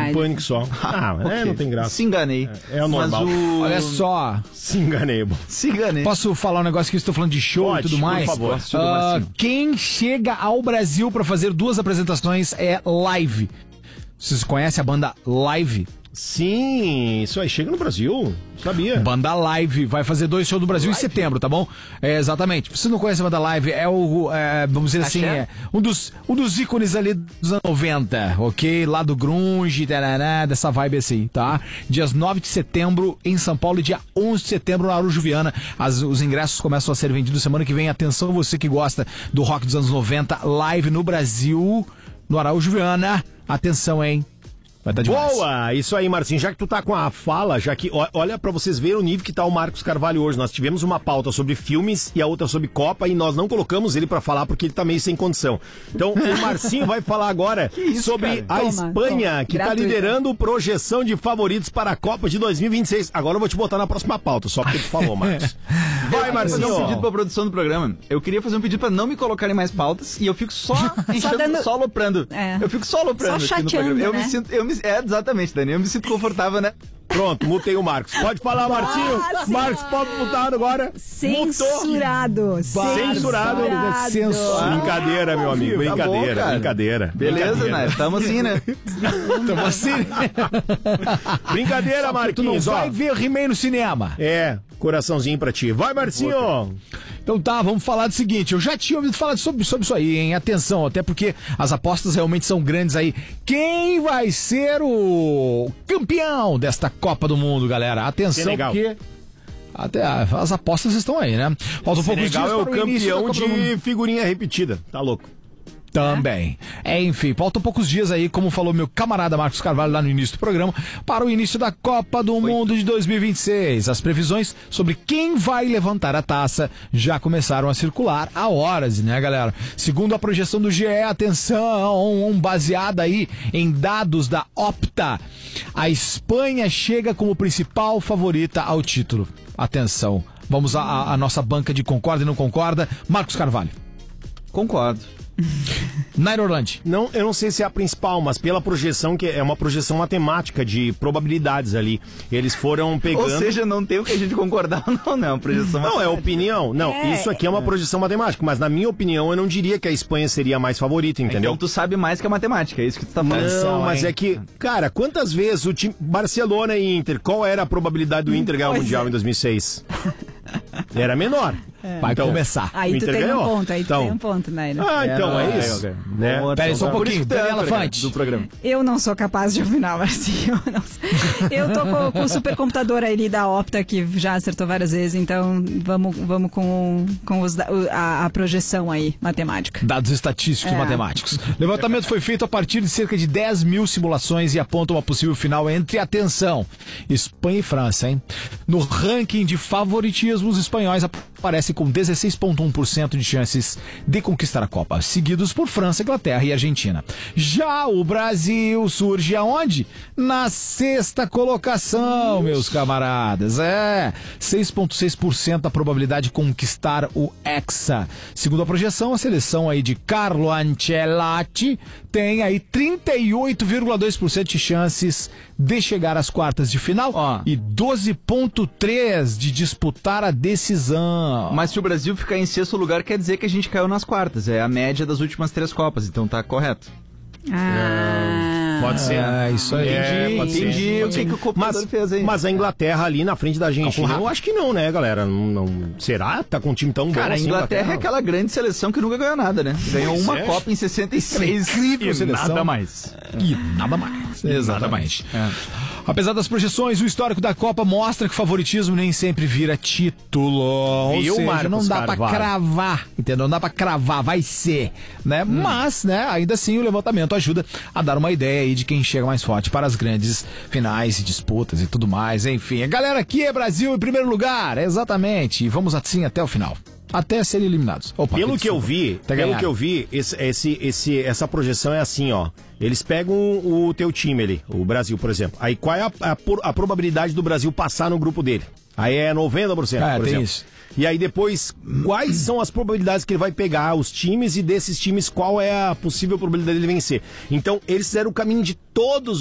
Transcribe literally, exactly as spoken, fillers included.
verdade. Pânico só. Ah, okay. é, não tem graça. Se enganei. É, é o normal. O... Olha só. Se enganei, bom. Se enganei. Posso falar um negócio que eu estou falando de show Pode, e tudo mais? por favor. Uh, quem chega ao Brasil para fazer duas apresentações é Live. Vocês conhecem a banda Live? Sim, isso aí chega no Brasil, sabia? Banda Live vai fazer dois shows no Brasil Live? Em setembro, tá bom? É, exatamente. Você não conhece a banda Live, é o, é, vamos dizer assim, é um dos, um dos ícones ali dos anos noventa, ok? Lá do grunge, tarará, dessa vibe assim, tá? Dias nove de setembro em São Paulo e dia onze de setembro na Araújo Viana. As, os ingressos começam a ser vendidos semana que vem. Atenção, você que gosta do rock dos anos noventa, Live no Brasil, no Araújo Viana. Atenção, hein? Vai dar demais. Boa! Isso aí, Marcinho. Já que tu tá com a fala, já que, ó, olha pra vocês verem o nível que tá o Marcos Carvalho hoje. Nós tivemos uma pauta sobre filmes e a outra sobre Copa e nós não colocamos ele pra falar porque ele tá meio sem condição. Então, o Marcinho vai falar agora isso, sobre cara? a toma, Espanha, toma. que Gratuito. tá liderando projeção de favoritos para a Copa de dois mil e vinte e seis. Agora eu vou te botar na próxima pauta, só porque tu falou, Marcos. Vai, Marcinho. Eu vou fazer um pedido pra produção do programa. Eu queria fazer um pedido pra não me colocarem mais pautas e eu fico só enchendo, só, dando... só aloprando. É. Eu fico só aloprando só aqui no programa. né? Eu me sinto... Eu me... É, exatamente. Dani, eu me sinto confortável, né? Pronto, mutei o Marcos. Pode falar, Martinho. Ah, Marcos, pode mutar agora. Censurado. Censurado. Censurado. Brincadeira, meu amigo. Brincadeira, tá bom, brincadeira. Beleza, né? Tamo assim, né? Tamo assim. Brincadeira, Marquinhos. Tu não vai ver o He-Man no cinema. É, coraçãozinho pra ti. Vai, Marcinho. Então tá, vamos falar do seguinte, eu já tinha ouvido falar sobre, sobre isso aí, hein? Atenção, até porque as apostas realmente são grandes aí. Quem vai ser o campeão desta Copa do Mundo, galera? Atenção, Senegal. Porque até as apostas estão aí, né? Faltam poucos dias é o para o início campeão de figurinha repetida. Tá louco. Também. É, enfim, faltam poucos dias aí, como falou meu camarada Marcos Carvalho lá no início do programa, para o início da Copa do Oi. Mundo de dois mil e vinte e seis. As previsões sobre quem vai levantar a taça já começaram a circular há horas, né, galera? Segundo a projeção do G E, atenção, baseada aí em dados da Opta, a Espanha chega como principal favorita ao título. Atenção, vamos à nossa banca de concorda e não concorda. Marcos Carvalho. Concordo. Nair Orlando. Não, eu não sei se é a principal, mas pela projeção, que é uma projeção matemática de probabilidades ali. Eles foram pegando... Ou seja, não tem o que a gente concordar, não, não. Projeção não, matemática. é opinião. Não, é. Isso aqui é uma é. projeção matemática, mas na minha opinião eu não diria que a Espanha seria a mais favorita, entendeu? Então tu sabe mais que a matemática, é isso que tu tá falando. Não, mas é que, cara, quantas vezes o time Barcelona e Inter, qual era a probabilidade do Inter ganhar o Mundial é. em dois mil e seis? Era menor. É. Vai então, começar. Aí tu tem ganhou. um ponto, aí tu então, tem um ponto, né? Ah, então é, é isso. É, né? Peraí, só um pouquinho. Daniela Fante. Do programa. Eu não sou capaz de opinar, Marcinho. Eu tô com, com o supercomputador ali da Opta, que já acertou várias vezes, então vamos, vamos com, com os, a, a projeção aí, matemática. Dados estatísticos é. matemáticos. O levantamento foi feito a partir de cerca de dez mil simulações e aponta uma possível final entre, atenção, Espanha e França, hein? No ranking de favoritismo, os espanhóis aparecem com dezesseis vírgula um por cento de chances de conquistar a Copa, seguidos por França, Inglaterra e Argentina. Já o Brasil surge aonde? Na sexta colocação, meus camaradas. É, seis vírgula seis por cento a probabilidade de conquistar o Hexa. Segundo a projeção, a seleção aí de Carlo Ancelotti tem aí trinta e oito vírgula dois por cento de chances de chegar às quartas de final oh. e doze vírgula três por cento de disputar a decisão. Mas se o Brasil ficar em sexto lugar, quer dizer que a gente caiu nas quartas. É a média das últimas três Copas, então tá correto. Ah, pode ser. É, isso aí. É, entendi. entendi. Pode o que, ser. que o computador mas, fez aí? Mas a Inglaterra ali na frente da Argentina, eu acho que não, né, galera? Não, não... Será? Tá com um time tão bom Cara, assim, a Inglaterra, Inglaterra é aquela grande seleção que nunca ganhou nada, né? Ganhou pois uma é. Copa em sessenta e seis. Incrível e seleção. nada mais. E nada mais. Exatamente. É. Apesar das projeções, o histórico da Copa mostra que o favoritismo nem sempre vira título. Ou Viu, seja, Marcos não dá Carvalho. pra cravar, entendeu? Não dá pra cravar, vai ser, né? Hum. Mas, né, ainda assim o levantamento ajuda a dar uma ideia aí de quem chega mais forte para as grandes finais e disputas e tudo mais, enfim. A galera aqui é Brasil em primeiro lugar, exatamente. E vamos assim até o final. Até serem eliminados. Opa, pelo que eu vi, pelo ganhar. que eu vi, esse, esse, esse, essa projeção é assim, ó. Eles pegam o teu time ali, o Brasil, por exemplo. Aí qual é a, a, a probabilidade do Brasil passar no grupo dele? Aí é noventa por cento, é, por tem exemplo. Isso. E aí depois, quais são as probabilidades que ele vai pegar os times e desses times, qual é a possível probabilidade de ele vencer? Então, eles fizeram o caminho de todos